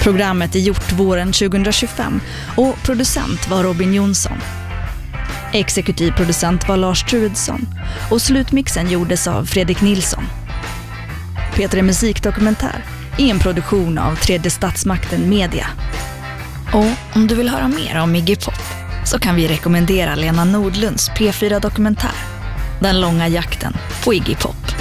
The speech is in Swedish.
Programmet är gjort våren 2025 och producent var Robin Jonsson. Exekutiv producent var Lars Truedsson och slutmixen gjordes av Fredrik Nilsson. Peter musikdokumentär är en produktion av Tredje Statsmakten Media. Och om du vill höra mer om Iggy Pop så kan vi rekommendera Lena Nordlunds P4-dokumentär Den långa jakten på Iggy Pop.